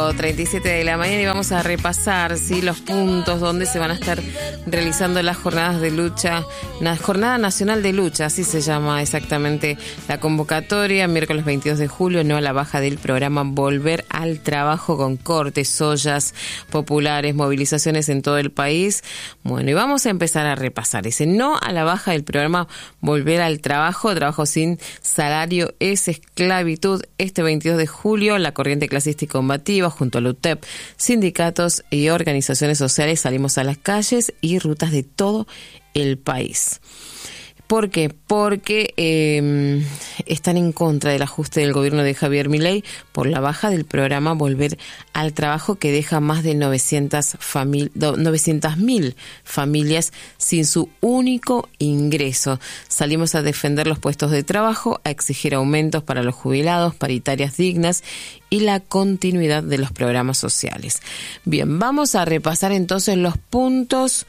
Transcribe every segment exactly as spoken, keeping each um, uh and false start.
cinco treinta y siete de la mañana y vamos a repasar ¿sí? los puntos donde se van a estar realizando las jornadas de lucha, la Jornada Nacional de Lucha, así se llama exactamente la convocatoria, miércoles veintidós de julio, no a la baja del programa Volver al Trabajo con cortes, ollas populares, movilizaciones en todo el país. Bueno, y vamos a empezar a repasar ese no a la baja del programa Volver al Trabajo, trabajo sin salario es esclavitud. Este veintidós de julio, la corriente clasista y combativa, junto a la U T E P, sindicatos y organizaciones sociales, salimos a las calles y rutas de todo el país. ¿Por qué? Porque eh, están en contra del ajuste del gobierno de Javier Milei por la baja del programa Volver al Trabajo, que deja más de novecientas mil familias sin su único ingreso. Salimos a defender los puestos de trabajo, a exigir aumentos para los jubilados, paritarias dignas y la continuidad de los programas sociales. Bien, vamos a repasar entonces los puntos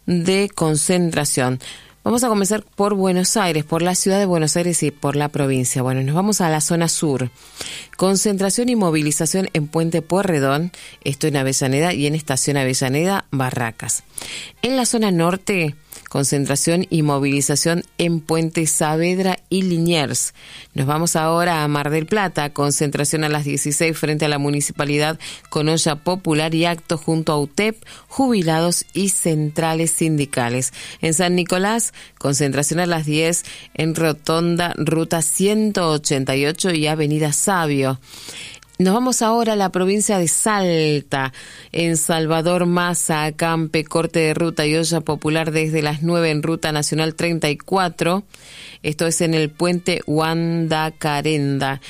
de concentración. Vamos a comenzar por Buenos Aires, por la ciudad de Buenos Aires y por la provincia. Bueno, nos vamos a la zona sur. Concentración y movilización en Puente Pueyrredón, esto en Avellaneda, y en Estación Avellaneda, Barracas. En la zona norte, concentración y movilización en Puente Saavedra y Liniers. Nos vamos ahora a Mar del Plata, concentración a las dieciséis frente a la municipalidad con olla popular y acto junto a U T E P, jubilados y centrales sindicales. En San Nicolás, concentración a las diez en Rotonda, ruta ciento ochenta y ocho y Avenida Sabio. Nos vamos ahora a la provincia de Salta, en Salvador Massa, acampe, corte de ruta y olla popular desde las nueve en Ruta Nacional treinta y cuatro. Esto es en el puente Huandacarenda.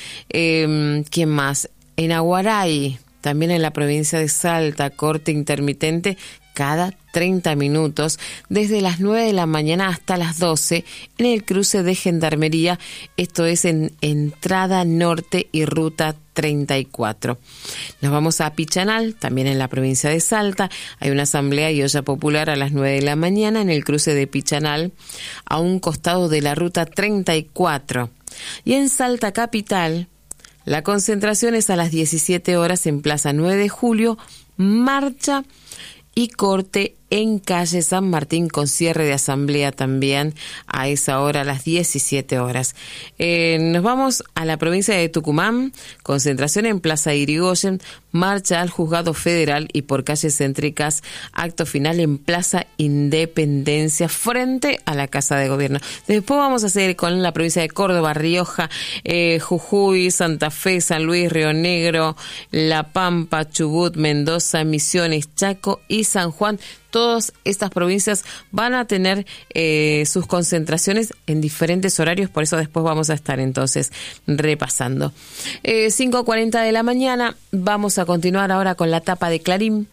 Eh, ¿Quién más? En Aguaray, también en la provincia de Salta, corte intermitente cada treinta minutos, desde las nueve de la mañana hasta las doce, en el cruce de Gendarmería, esto es en Entrada Norte y Ruta treinta y cuatro. Nos vamos a Pichanal, también en la provincia de Salta, hay una asamblea y olla popular a las nueve de la mañana en el cruce de Pichanal, a un costado de la Ruta treinta y cuatro. Y en Salta Capital, la concentración es a las diecisiete horas en Plaza nueve de julio, marcha y corte en calle San Martín con cierre de asamblea también a esa hora, a las diecisiete horas. Eh, nos vamos a la provincia de Tucumán, concentración en Plaza Irigoyen, marcha al Juzgado Federal y por calles céntricas, acto final en Plaza Independencia frente a la Casa de Gobierno. Después vamos a seguir con la provincia de Córdoba, Rioja, eh, Jujuy, Santa Fe, San Luis, Río Negro, La Pampa, Chubut, Mendoza, Misiones, Chaco y San Juan. Todas estas provincias van a tener eh, sus concentraciones en diferentes horarios, por eso después vamos a estar entonces repasando. Eh, cinco cuarenta de la mañana, vamos a continuar ahora con la tapa de Clarín.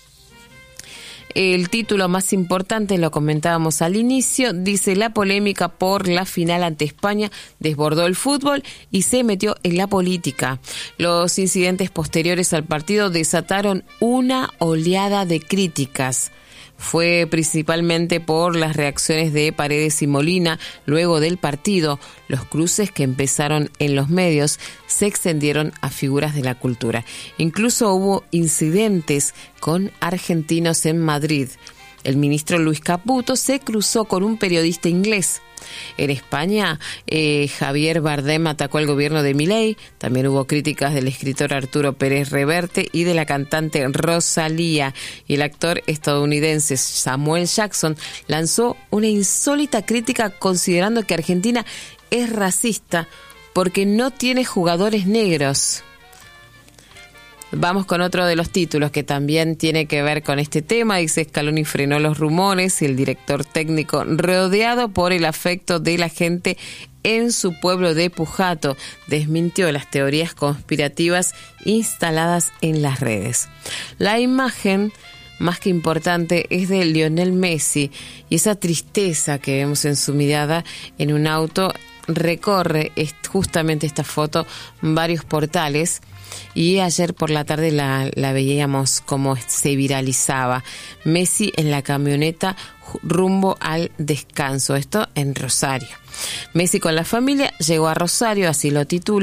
El título más importante, lo comentábamos al inicio, dice: la polémica por la final ante España desbordó el fútbol y se metió en la política. Los incidentes posteriores al partido desataron una oleada de críticas. Fue principalmente por las reacciones de Paredes y Molina luego del partido. Los cruces que empezaron en los medios se extendieron a figuras de la cultura. Incluso hubo incidentes con argentinos en Madrid. El ministro Luis Caputo se cruzó con un periodista inglés. En España, eh, Javier Bardem atacó al gobierno de Milei. También hubo críticas del escritor Arturo Pérez Reverte y de la cantante Rosalía. Y el actor estadounidense Samuel Jackson lanzó una insólita crítica considerando que Argentina es racista porque no tiene jugadores negros. Vamos con otro de los títulos que también tiene que ver con este tema. Dice: Scaloni frenó los rumores y el director técnico, rodeado por el afecto de la gente en su pueblo de Pujato, desmintió las teorías conspirativas instaladas en las redes. La imagen más que importante es de Lionel Messi y esa tristeza que vemos en su mirada en un auto recorre justamente esta foto varios portales. Y ayer por la tarde la, la veíamos como se viralizaba. Messi en la camioneta rumbo al descanso, esto en Rosario. Messi con la familia llegó a Rosario, así lo titula.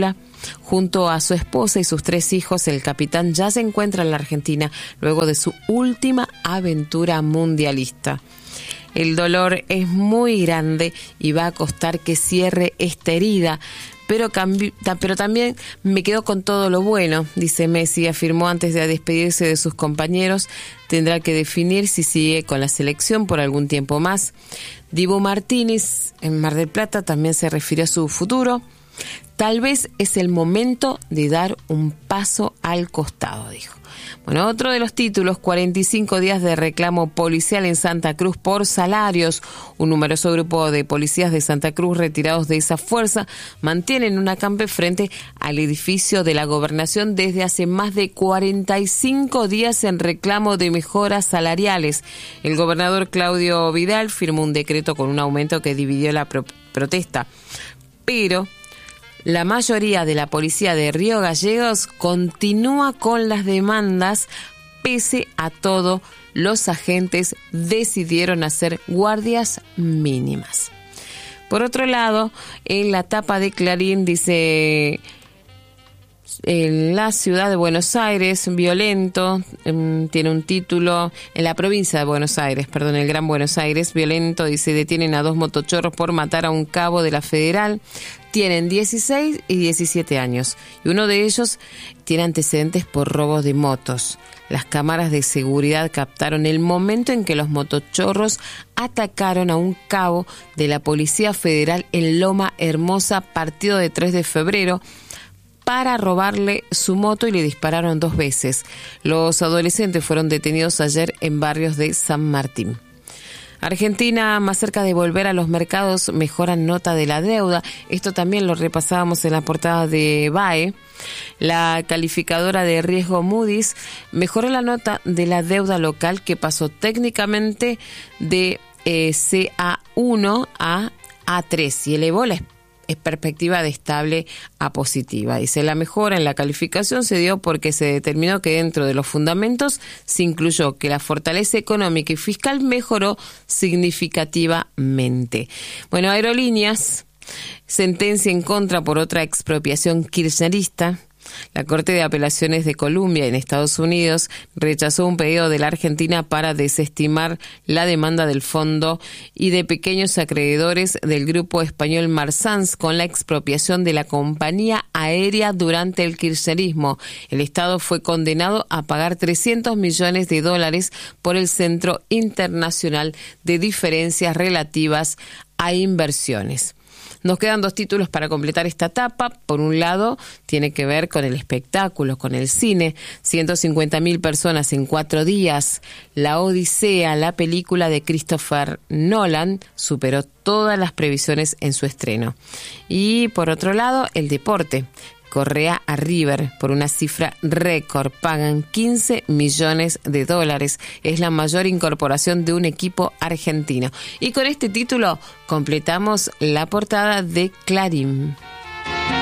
Junto a su esposa y sus tres hijos, el capitán ya se encuentra en la Argentina luego de su última aventura mundialista. El dolor es muy grande y va a costar que cierre esta herida, pero, cambi- pero también me quedo con todo lo bueno, dice Messi, afirmó antes de despedirse de sus compañeros. Tendrá que definir si sigue con la selección por algún tiempo más. Dibu Martínez, en Mar del Plata, también se refirió a su futuro. Tal vez es el momento de dar un paso al costado, dijo. Bueno, otro de los títulos, cuarenta y cinco días de reclamo policial en Santa Cruz por salarios. Un numeroso grupo de policías de Santa Cruz retirados de esa fuerza mantienen un acampe frente al edificio de la gobernación desde hace más de cuarenta y cinco días en reclamo de mejoras salariales. El gobernador Claudio Vidal firmó un decreto con un aumento que dividió la pro- protesta, pero la mayoría de la policía de Río Gallegos continúa con las demandas. Pese a todo, los agentes decidieron hacer guardias mínimas. Por otro lado, en la tapa de Clarín dice: en la ciudad de Buenos Aires, violento, um, tiene un título, en la provincia de Buenos Aires, perdón, el Gran Buenos Aires, violento, dice, detienen a dos motochorros por matar a un cabo de la Federal. Tienen dieciséis y diecisiete años, y uno de ellos tiene antecedentes por robos de motos. Las cámaras de seguridad captaron el momento en que los motochorros atacaron a un cabo de la Policía Federal en Loma Hermosa, partido de tres de febrero, para robarle su moto, y le dispararon dos veces. Los adolescentes fueron detenidos ayer en barrios de San Martín. Argentina, más cerca de volver a los mercados, mejora nota de la deuda. Esto también lo repasábamos en la portada de B A E. La calificadora de riesgo Moody's mejoró la nota de la deuda local, que pasó técnicamente de eh, C A uno a A tres y elevó la es perspectiva de estable a positiva. Dice, la mejora en la calificación se dio porque se determinó que dentro de los fundamentos se incluyó que la fortaleza económica y fiscal mejoró significativamente. Bueno, Aerolíneas, sentencia en contra por otra expropiación kirchnerista. La Corte de Apelaciones de Columbia en Estados Unidos rechazó un pedido de la Argentina para desestimar la demanda del fondo y de pequeños acreedores del grupo español Marsans con la expropiación de la compañía aérea durante el kirchnerismo. El Estado fue condenado a pagar trescientos millones de dólares por el Centro Internacional de Diferencias Relativas a Inversiones. Nos quedan dos títulos para completar esta etapa. Por un lado, tiene que ver con el espectáculo, con el cine. ciento cincuenta mil personas en cuatro días. La Odisea, la película de Christopher Nolan, superó todas las previsiones en su estreno. Y por otro lado, el deporte. Correa a River por una cifra récord. Pagan quince millones de dólares. Es la mayor incorporación de un equipo argentino. Y con este título completamos la portada de Clarín.